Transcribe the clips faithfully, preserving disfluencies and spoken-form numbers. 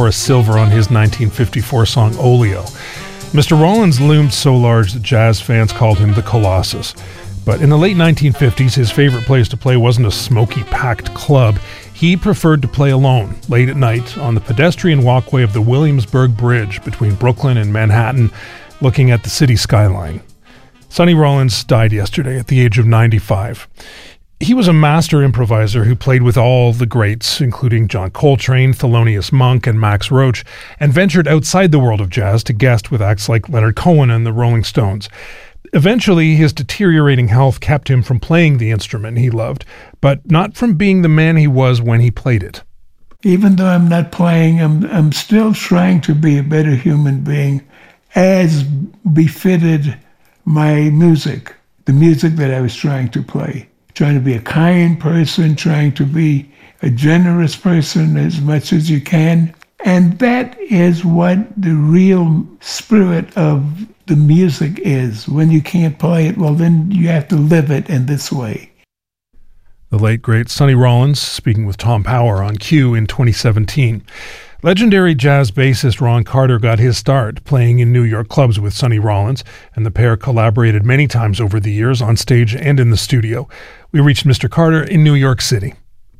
Horace Silver on his nineteen fifty-four song Oleo. Mister Rollins loomed so large that jazz fans called him the Colossus. But in the late nineteen fifties, his favorite place to play wasn't a smoky, packed club. He preferred to play alone, late at night, on the pedestrian walkway of the Williamsburg Bridge between Brooklyn and Manhattan, looking at the city skyline. Sonny Rollins died yesterday at the age of ninety-five. He was a master improviser who played with all the greats, including John Coltrane, Thelonious Monk, and Max Roach, and ventured outside the world of jazz to guest with acts like Leonard Cohen and the Rolling Stones. Eventually, his deteriorating health kept him from playing the instrument he loved, but not from being the man he was when he played it. Even though I'm not playing, I'm, I'm still trying to be a better human being, as befitted my music, the music that I was trying to play. Trying to be a kind person, trying to be a generous person as much as you can. And that is what the real spirit of the music is. When you can't play it, well, then you have to live it in this way. The late, great Sonny Rollins, speaking with Tom Power on Q in twenty seventeen. Legendary jazz bassist Ron Carter got his start playing in New York clubs with Sonny Rollins, and the pair collaborated many times over the years on stage and in the studio. We reached Mister Carter in New York City.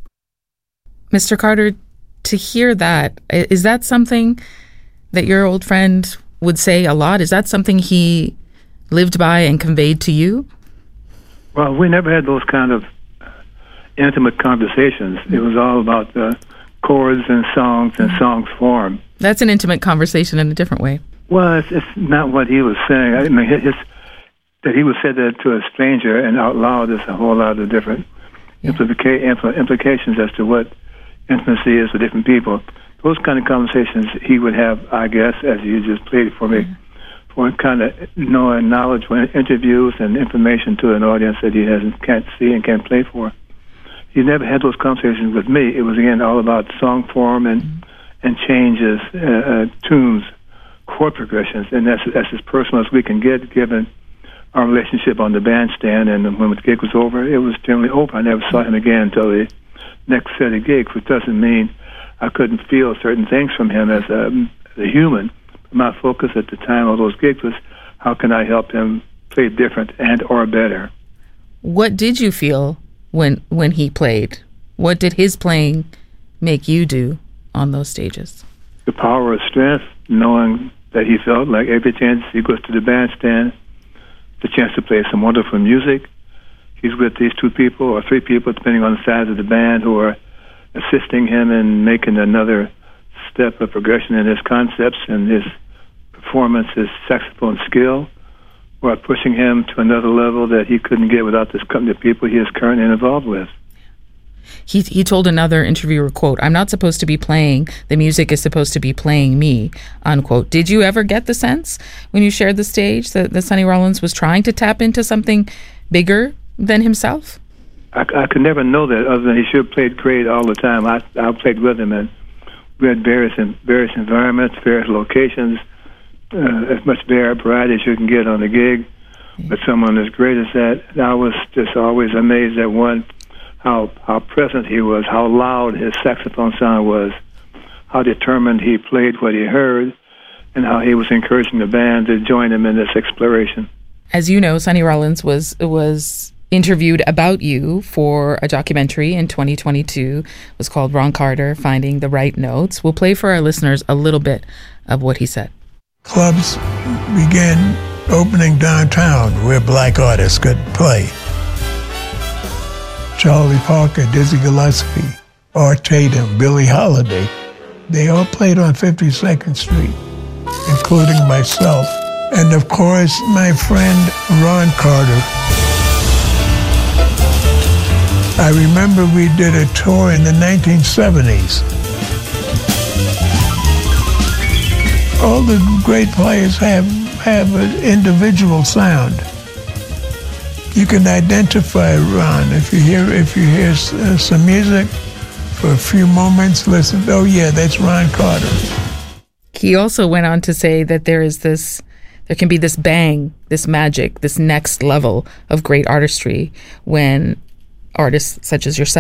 Mister Carter, to hear that, is that something that your old friend would say a lot? Is that something he lived by and conveyed to you? Well, we never had those kind of intimate conversations. It was all about uh, chords and songs and songs form. That's an intimate conversation in a different way. Well, it's, it's not what he was saying. I mean, his, that he would say that to a stranger and out loud is a whole lot of different yeah. implica- impl- implications as to what intimacy is with different people. Those kind of conversations he would have, I guess, as you just played for me, mm-hmm. for kind of knowing knowledge when interviews and information to an audience that he hasn't can't see and can't play for. He never had those conversations with me. It was, again, all about song form and mm-hmm. and changes, uh, uh, tunes, chord progressions, and that's, that's as personal as we can get, given our relationship on the bandstand. And when the gig was over, it was generally over. I never saw him again until the next set of gigs, which doesn't mean I couldn't feel certain things from him as a, as a human. My focus at the time of those gigs was, how can I help him play different and or better? What did you feel when when he played? What did his playing make you do on those stages? The power of strength, knowing that he felt like every chance he goes to the bandstand, the chance to play some wonderful music. He's with these two people or three people, depending on the size of the band, who are assisting him in making another step of progression in his concepts and his performance, his saxophone skill, or pushing him to another level that he couldn't get without this company of people he is currently involved with. He he told another interviewer, quote, "I'm not supposed to be playing, the music is supposed to be playing me," unquote. Did you ever get the sense when you shared the stage that, that Sonny Rollins was trying to tap into something bigger than himself? I, I could never know that, other than he sure played great all the time. I I played with him, and we had various in various environments, various locations, uh, as much variety as you can get on a gig. Yeah. But someone as great as that, I was just always amazed at one, how how present he was, how loud his saxophone sound was, how determined he played what he heard, and how he was encouraging the band to join him in this exploration. As you know, Sonny Rollins was was interviewed about you for a documentary in twenty twenty-two. It was called Ron Carter, Finding the Right Notes. We'll play for our listeners a little bit of what he said. Clubs began opening downtown where black artists could play. Charlie Parker, Dizzy Gillespie, Art Tatum, Billie Holiday, they all played on fifty-second Street, including myself. And of course, my friend Ron Carter. I remember we did a tour in the nineteen seventies. All the great players have, have an individual sound. You can identify Ron. If you hear if you hear uh, some music for a few moments, listen, oh yeah, that's Ron Carter. He also went on to say that there is this, there can be this bang, this magic, this next level of great artistry when artists such as yourself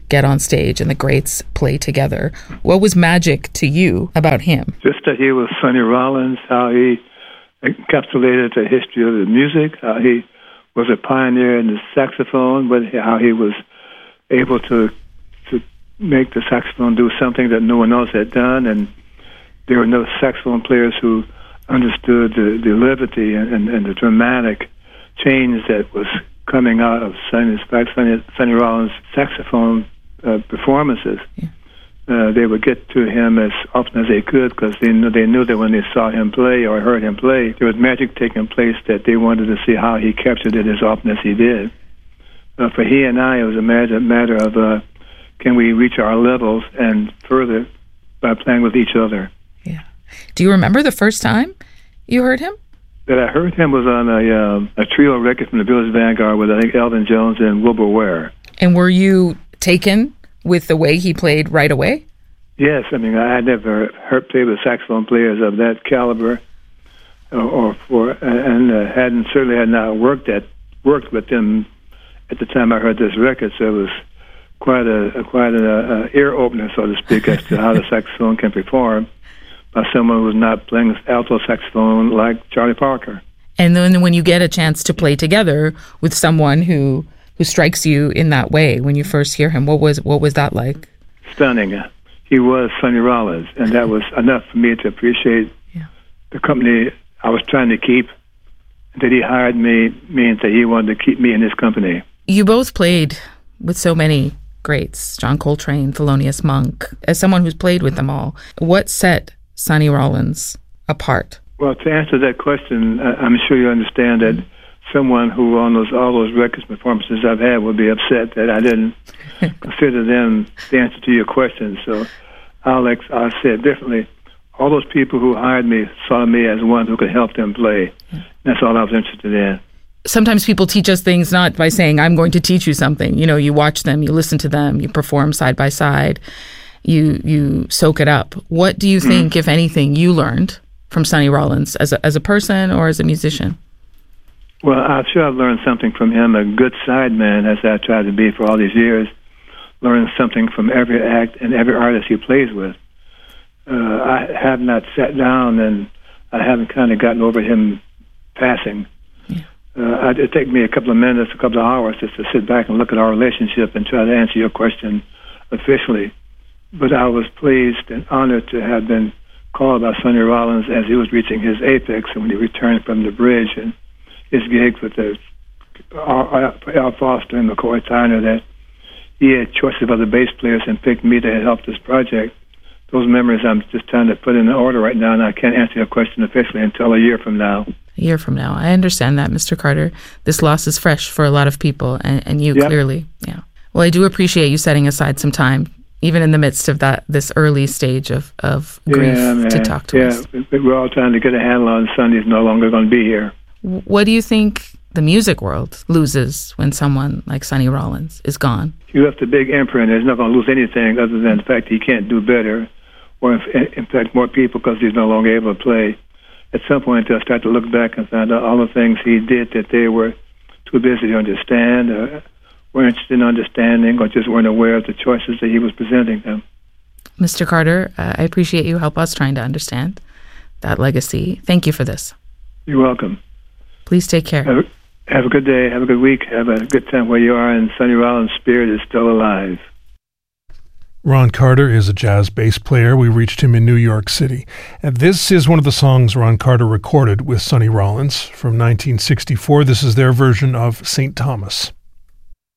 get on stage and the greats play together. What was magic to you about him? Just that he was Sonny Rollins, how he encapsulated the history of the music, how he was a pioneer in the saxophone, but how he was able to to make the saxophone do something that no one else had done, and there were no saxophone players who understood the, the levity and, and, and the dramatic change that was coming out of Sonny, Sonny, Sonny Rollins' saxophone uh, performances. Yeah. Uh, they would get to him as often as they could because they knew, they knew that when they saw him play or heard him play, there was magic taking place that they wanted to see how he captured it as often as he did. Uh, for he and I, it was a matter, matter of uh, can we reach our levels and further by playing with each other. Yeah. Do you remember the first time you heard him? That I heard him was on a um, a trio record from the Village Vanguard with, I think, Elvin Jones and Wilbur Ware. And were you taken with the way he played right away? Yes. I mean, I had never heard play with saxophone players of that caliber, or, or for, and uh, hadn't certainly had not worked at worked with them at the time I heard this record. So it was quite a, a quite an uh, ear opener, so to speak, as to how the saxophone can perform by someone who's not playing alto saxophone like Charlie Parker. And then when you get a chance to play together with someone who who strikes you in that way when you first hear him, what was what was that like? Stunning. He was Sonny Rollins, and that was enough for me to appreciate yeah. the company I was trying to keep. That he hired me means that he wanted to keep me in his company. You both played with so many greats, John Coltrane, Thelonious Monk. As someone who's played with them all, what set Sonny Rollins apart? Well, to answer that question, I'm sure you understand that someone who on those all those records performances I've had would be upset that I didn't consider them the answer to your question. So I'll, ex- I'll say it differently. All those people who hired me saw me as one who could help them play. That's all I was interested in. Sometimes people teach us things not by saying, I'm going to teach you something. You know, you watch them, you listen to them, you perform side by side. You you soak it up. What do you think, mm. if anything, you learned from Sonny Rollins as a, as a person or as a musician? Well, I'm sure I've learned something from him, a good sideman, as I tried to be for all these years, learning something from every act and every artist he plays with. Uh, I have not sat down and I haven't kind of gotten over him passing. Yeah. Uh, it'd take me a couple of minutes, a couple of hours just to sit back and look at our relationship and try to answer your question officially. But I was pleased and honored to have been called by Sonny Rollins as he was reaching his apex, and when he returned from the bridge and his gigs with the Al Foster and McCoy Tyner, that he had choices of other bass players and picked me to help this project. Those memories I'm just trying to put in order right now, and I can't answer your question officially until a year from now. A year from now. I understand that, Mister Carter. This loss is fresh for a lot of people, and, and you yep. clearly. Yeah. Well, I do appreciate you setting aside some time, even in the midst of that, this early stage of, of grief, yeah, man. to talk to yeah. us. Yeah, we're all trying to get a handle on Sonny's no longer going to be here. What do you think the music world loses when someone like Sonny Rollins is gone? He left a big imprint. He's not going to lose anything other than the fact he can't do better, or in fact more people because he's no longer able to play. At some point, they'll start to look back and find out all the things he did that they were too busy to understand, or weren't interested in understanding, or just weren't aware of the choices that he was presenting them. Mister Carter, uh, I appreciate you help us trying to understand that legacy. Thank you for this. You're welcome. Please take care. Have a, have a good day. Have a good week. Have a good time where you are, and Sonny Rollins' spirit is still alive. Ron Carter is a jazz bass player. We reached him in New York City. And this is one of the songs Ron Carter recorded with Sonny Rollins from nineteen sixty-four. This is their version of Saint Thomas.